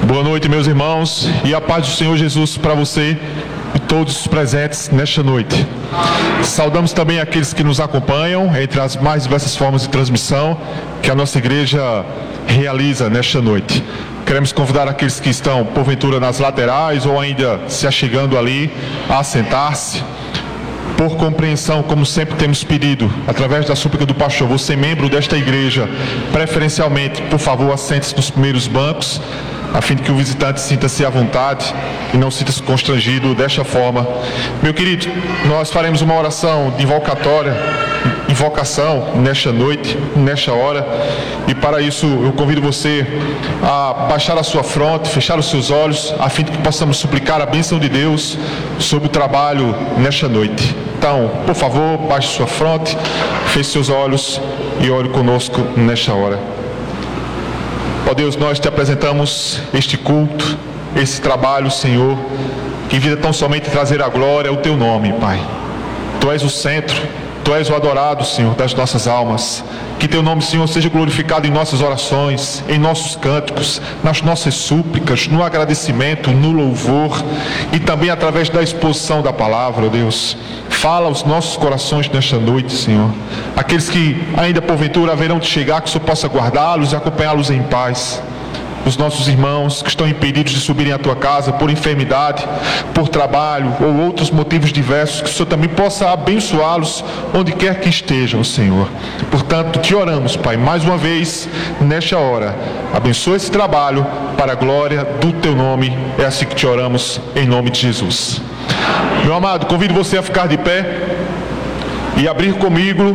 Boa noite, meus irmãos, e a paz do Senhor Jesus para você e todos os presentes nesta noite. Saudamos também aqueles que nos acompanham entre as mais diversas formas de transmissão que a nossa igreja realiza nesta noite. Queremos convidar aqueles que estão, porventura, nas laterais ou ainda se achegando ali, a sentar-se. Por compreensão, como sempre temos pedido, através da súplica do pastor, você membro desta igreja, preferencialmente, por favor, assente-se nos primeiros bancos, a fim de que o visitante sinta-se à vontade e não sinta-se constrangido desta forma. Meu querido, nós faremos uma oração de invocação nesta noite, nesta hora, e para isso eu convido você a baixar a sua fronte, fechar os seus olhos, a fim de que possamos suplicar a bênção de Deus sobre o trabalho nesta noite. Então, por favor, baixe sua fronte, feche seus olhos e ore conosco nesta hora. Ó Deus, nós te apresentamos este culto, esse trabalho, Senhor, que visa tão somente trazer a glória ao teu nome, Pai. Tu és o centro, tu és o adorado, Senhor, das nossas almas. Que teu nome, Senhor, seja glorificado em nossas orações, em nossos cânticos, nas nossas súplicas, no agradecimento, no louvor e também através da exposição da palavra, ó Deus. Fala aos nossos corações nesta noite, Senhor. Aqueles que ainda porventura haverão de chegar, que o Senhor possa guardá-los e acompanhá-los em paz. Os nossos irmãos que estão impedidos de subirem à tua casa por enfermidade, por trabalho ou outros motivos diversos, que o Senhor também possa abençoá-los onde quer que estejam, Senhor. Portanto, te oramos, Pai, mais uma vez, nesta hora. Abençoa esse trabalho para a glória do teu nome. É assim que te oramos, em nome de Jesus. Meu amado, convido você a ficar de pé e abrir comigo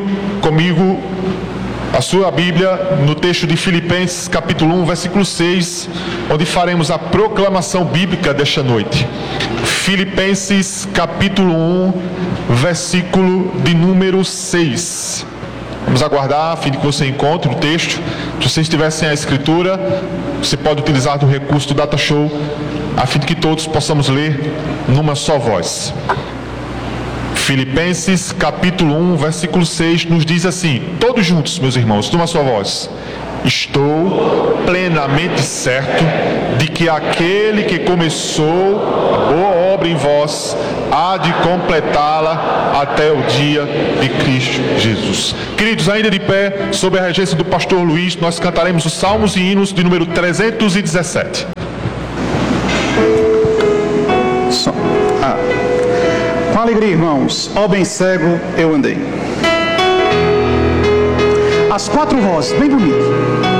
a sua Bíblia no texto de Filipenses capítulo 1, versículo 6, onde faremos a proclamação bíblica desta noite. Filipenses capítulo 1, versículo de número 6. Vamos aguardar a fim de que você encontre o texto. Se você estiver sem a escritura, você pode utilizar do recurso do Data Show, a fim de que todos possamos ler numa só voz. Filipenses capítulo 1, versículo 6 nos diz assim, todos juntos, meus irmãos, numa só voz: estou plenamente certo de que aquele que começou a boa obra em vós há de completá-la até o dia de Cristo Jesus. Queridos, ainda de pé, sob a regência do pastor Luiz, nós cantaremos os salmos e hinos de número 317. Com alegria, irmãos, ó bem cego eu andei. As quatro vozes, bem bonito.